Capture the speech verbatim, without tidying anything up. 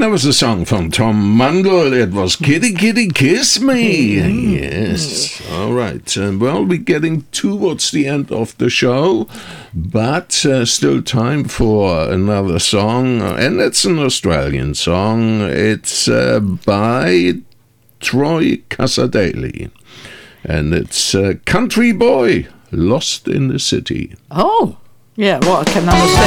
that was a song from Tom Mundell. It was Kitty Kitty Kiss Me. Yes. All right. Uh, well, we're getting towards the end of the show, but uh, still time for another song, and it's an Australian song. It's uh, by Troy Cassar-Daley, and it's uh, Country Boy, Lost in the City. Oh, yeah, well, I can understand.